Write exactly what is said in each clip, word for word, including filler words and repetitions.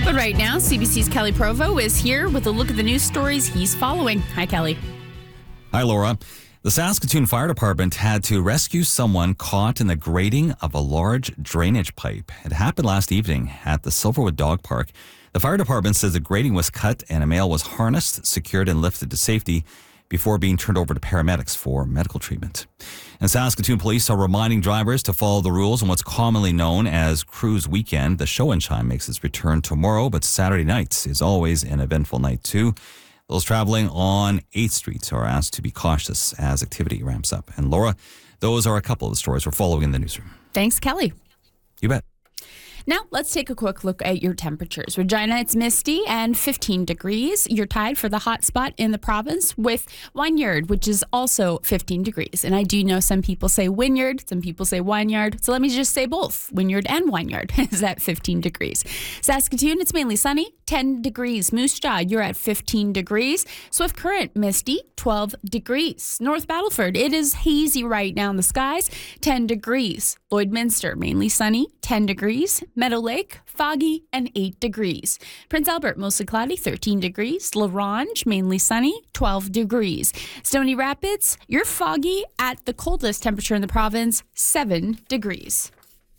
But right now, C B C's Kelly Provo is here with a look at the news stories he's following. Hi, Kelly. Hi, Laura. The Saskatoon Fire Department had to rescue someone caught in the grating of a large drainage pipe. It happened last evening at the Silverwood Dog Park. The fire department says the grating was cut and a male was harnessed, secured, and lifted to safety before being turned over to paramedics for medical treatment. And Saskatoon police are reminding drivers to follow the rules on what's commonly known as Cruise Weekend. The Show and Shine makes its return tomorrow, but Saturday night is always an eventful night too. Those traveling on eighth Street are asked to be cautious as activity ramps up. And Laura, those are a couple of the stories we're following in the newsroom. Thanks, Kelly. You bet. Now, let's take a quick look at your temperatures. Regina, it's misty and fifteen degrees. You're tied for the hot spot in the province with Wynyard, which is also fifteen degrees. And I do know some people say Wynyard, some people say Wynyard. So let me just say both. Wynyard and Wynyard is at fifteen degrees. Saskatoon, it's mainly sunny, ten degrees. Moose Jaw, you're at fifteen degrees. Swift Current, misty, twelve degrees. North Battleford, it is hazy right now in the skies, ten degrees. Lloydminster, mainly sunny, ten degrees. Meadow Lake, foggy and eight degrees. Prince Albert, mostly cloudy, thirteen degrees. La Ronge, mainly sunny, twelve degrees. Stony Rapids, you're foggy at the coldest temperature in the province, seven degrees.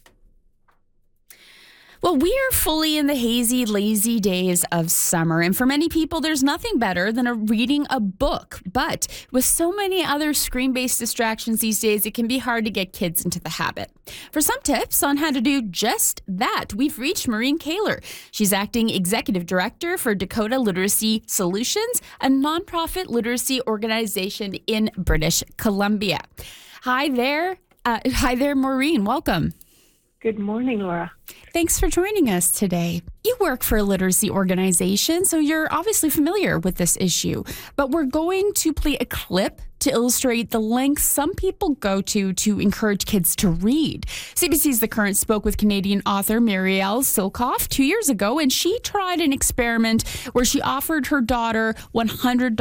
Well, we are fully in the hazy, lazy days of summer. And for many people, there's nothing better than a reading a book. But with so many other screen-based distractions these days, it can be hard to get kids into the habit. For some tips on how to do just that, we've reached Maureen Kaler. She's acting executive director for Dakota Literacy Solutions, a nonprofit literacy organization in British Columbia. Hi there. Uh, hi there, Maureen. Welcome. Good morning, Laura. Thanks for joining us today. You work for a literacy organization, so you're obviously familiar with this issue. But we're going to play a clip to illustrate the lengths some people go to to encourage kids to read. C B C's The Current spoke with Canadian author Marielle Silkoff two years ago, and she tried an experiment where she offered her daughter one hundred dollars